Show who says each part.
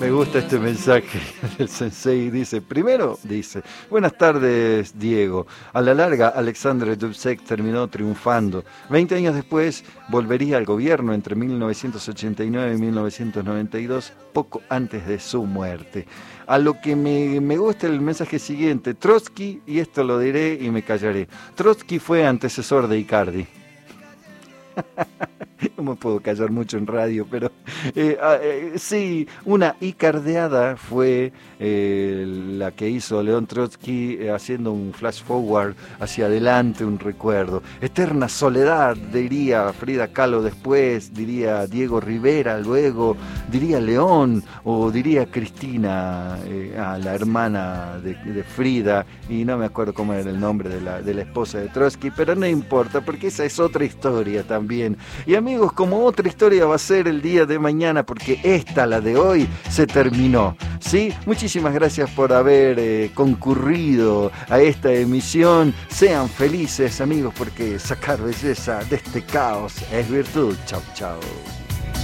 Speaker 1: Me gusta este mensaje del sensei. Dice, buenas tardes, Diego. A la larga, Alexandre Dubček terminó triunfando. 20 años después, volvería al gobierno entre 1989 y 1992, poco antes de su muerte. A lo que me gusta el mensaje siguiente. Trotsky, y esto lo diré y me callaré, Trotsky fue antecesor de Icardi. No me puedo callar mucho en radio, pero sí, una icardeada fue la que hizo León Trotsky haciendo un flash forward hacia adelante, un recuerdo. Eterna soledad, diría Frida Kahlo después, diría Diego Rivera luego, diría León o diría Cristina, la hermana de Frida, y no me acuerdo cómo era el nombre de la esposa de Trotsky, pero no importa, porque esa es otra historia también. Y amigos, como otra historia va a ser el día de mañana, porque esta, la de hoy, se terminó, ¿sí? Muchísimas gracias por haber concurrido a esta emisión. Sean felices, amigos, porque sacar belleza de este caos es virtud. Chau, chau.